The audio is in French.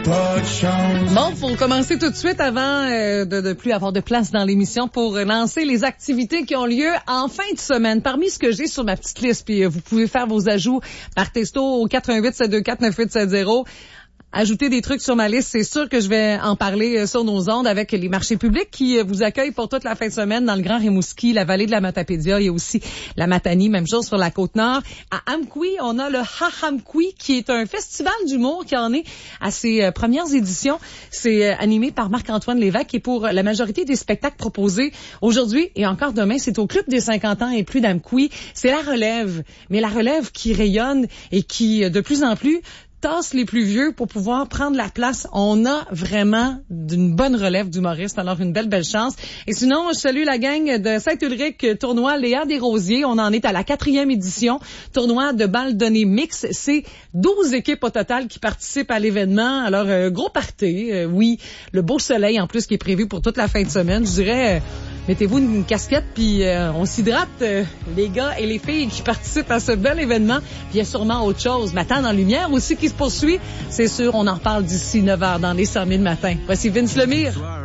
pas de chance. Bon, faut commencer tout de suite avant de plus avoir de place dans l'émission pour lancer les activités qui ont lieu en fin de semaine. Parmi ce que j'ai sur ma petite liste, puis vous pouvez faire vos ajouts par texto au 418-724-9870. Ajouter des trucs sur ma liste, c'est sûr que je vais en parler sur nos ondes avec les marchés publics qui vous accueillent pour toute la fin de semaine dans le Grand Rimouski, la vallée de la Matapédia. Il y a aussi la Matanie, même chose sur la Côte-Nord. À Amqui, on a le Ha-Amqui qui est un festival d'humour qui en est à ses premières éditions. C'est animé par Marc-Antoine Lévesque et pour la majorité des spectacles proposés aujourd'hui et encore demain, c'est au Club des 50 ans et plus d'Amqui. C'est la relève, mais la relève qui rayonne et qui, de plus en plus, tasse les plus vieux pour pouvoir prendre la place. On a vraiment d'une bonne relève d'humoristes, alors une belle chance. Et sinon, je salue la gang de Saint-Ulrich, tournoi Léa Desrosiers. On en est à la 4e édition. Tournoi de balle donnée mix. C'est 12 équipes au total qui participent à l'événement. Alors, gros party. Oui, le beau soleil en plus qui est prévu pour toute la fin de semaine. Je dirais... mettez-vous une casquette, puis on s'hydrate, les gars et les filles qui participent à ce bel événement. Puis il y a sûrement autre chose. Matin dans Lumière aussi qui se poursuit. C'est sûr, on en reparle d'ici 9h dans les 100 000 matins. Voici Vince Lemire.